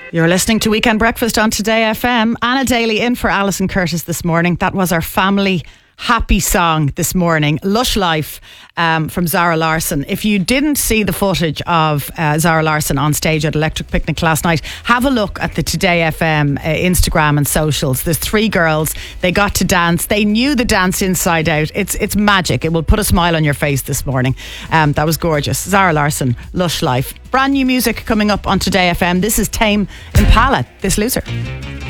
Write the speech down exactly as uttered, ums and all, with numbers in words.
You're listening to Weekend Breakfast on Today F M. Anna Daly in for Alison Curtis this morning. That was our family happy song this morning, Lush Life, um, from Zara Larsson. If you didn't see the footage of uh, Zara Larsson on stage at Electric Picnic last night, have a look at the Today F M uh, Instagram and socials. There's three girls. They got to dance. They knew the dance inside out. It's it's magic. It will put a smile on your face this morning. Um, that was gorgeous. Zara Larsson, Lush Life. Brand new music coming up on Today F M. This is Tame Impala, This Loser.